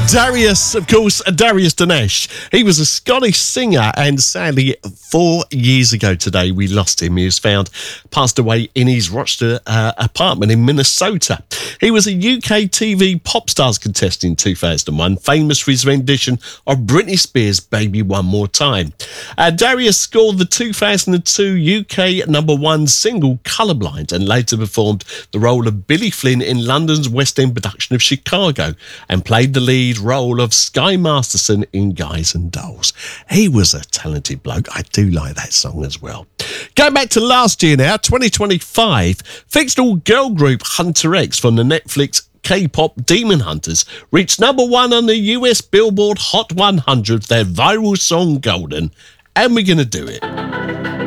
Darius, of course, Darius Dinesh. He was a Scottish singer, and sadly, 4 years ago today, we lost him. He was found passed away in his Rochester apartment in Minnesota. He was a UK TV Pop Stars contestant in 2001, famous for his rendition of Britney Spears' Baby One More Time. Darius scored the 2002 UK #1 single Colourblind and later performed the role of Billy Flynn in London's West End production of Chicago and played the lead role of Sky Masterson in Guys and Dolls. He was a talented bloke. I do like that song as well. Going back to last year now, 2025, fictional girl group Hunter X from the Netflix K-pop Demon Hunters reached #1 on the US Billboard Hot 100 for their viral song Golden, and we're going to do it.